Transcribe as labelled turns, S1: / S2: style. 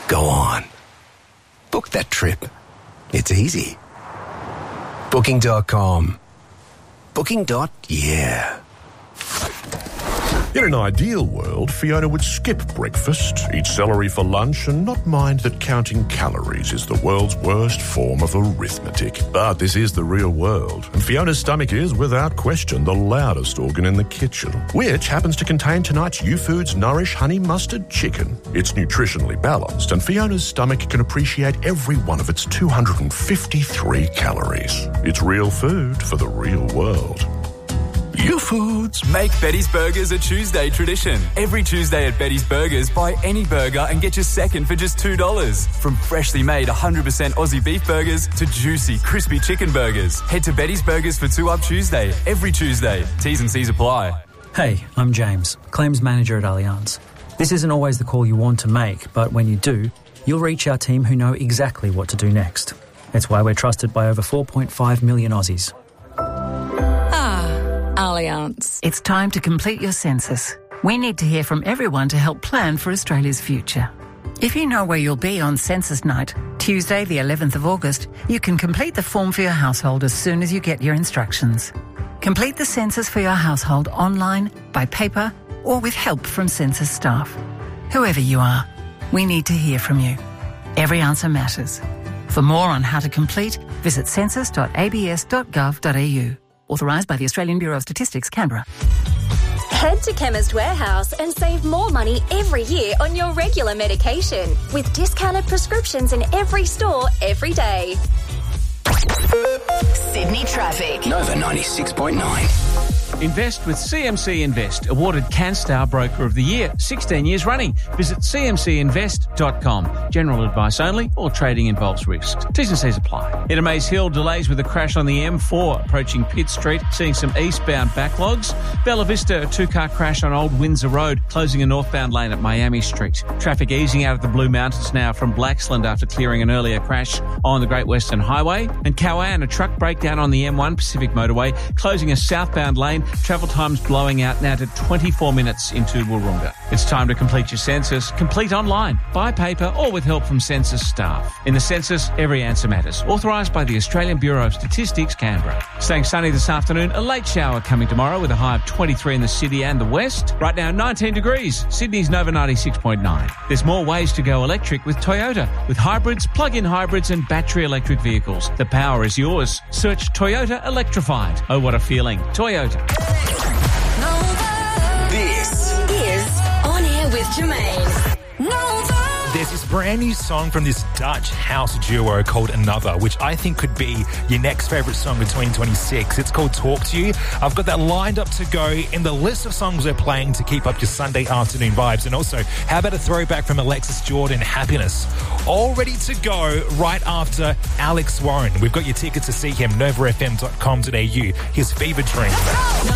S1: Go on. Book that trip. It's easy. Booking.com. Booking.yeah.
S2: In an ideal world, Fiona would skip breakfast, eat celery for lunch, and not mind that counting calories is the world's worst form of arithmetic. But this is the real world, and Fiona's stomach is, without question, the loudest organ in the kitchen, which happens to contain tonight's YouFoods Nourish Honey Mustard Chicken. It's nutritionally balanced, and Fiona's stomach can appreciate every one of its 253 calories. It's real food for the real world.
S3: YouFoods. Make Betty's Burgers a Tuesday tradition. Every Tuesday at Betty's Burgers, buy any burger and get your second for just $2. From freshly made 100% Aussie beef burgers to juicy, crispy chicken burgers. Head to Betty's Burgers for 2-Up Tuesday, every Tuesday. T's and C's apply.
S4: Hey, I'm James, Claims Manager at Allianz. This isn't always the call you want to make, but when you do, you'll reach our team who know exactly what to do next. It's why we're trusted by over 4.5 million Aussies.
S5: Allianz. It's time to complete your census. We need to hear from everyone to help plan for Australia's future. If you know where you'll be on census night, Tuesday the 11th of August, you can complete the form for your household as soon as you get your instructions. Complete the census for your household online, by paper, or with help from census staff. Whoever you are, we need to hear from you. Every answer matters. For more on how to complete, visit census.abs.gov.au. Authorised by the Australian Bureau of Statistics, Canberra.
S6: Head to Chemist Warehouse and save more money every year on your regular medication with discounted prescriptions in every store every day.
S7: Sydney traffic.
S1: Nova 96.9.
S8: Invest with CMC Invest, awarded CanStar Broker of the Year, 16 years running. Visit cmcinvest.com. General advice only. All trading involves risks. T's and C's apply. In Maze Hill, delays with a crash on the M4 approaching Pitt Street, seeing some eastbound backlogs. Bella Vista, a two-car crash on Old Windsor Road, closing a northbound lane at Miami Street. Traffic easing out of the Blue Mountains now from Blaxland after clearing an earlier crash on the Great Western Highway. And Cowan, a truck breakdown on the M1 Pacific Motorway, closing a southbound lane. Travel times blowing out now to 24 minutes into Wahroonga. It's time to complete your census. Complete online, by paper, or with help from census staff. In the census, every answer matters. Authorised by the Australian Bureau of Statistics, Canberra. Staying sunny this afternoon. A late shower coming tomorrow with a high of 23 in the city and the west. Right now, 19 degrees. Sydney's Nova 96.9. There's more ways to go electric with Toyota. With hybrids, plug-in hybrids and battery electric vehicles. The power is yours. Search Toyota Electrified. Oh, what a feeling. Toyota.
S7: This is On Air with Jermaine.
S9: There's this brand new song from this Dutch house duo called Another, which I think could be your next favourite song of 2026. It's called Talk to You. I've got that lined up to go in the list of songs we're playing to keep up your Sunday afternoon vibes. And also, how about a throwback from Alexis Jordan, Happiness? All ready to go right after Alex Warren. We've got your tickets to see him, novafm.com.au. His Fever Dream.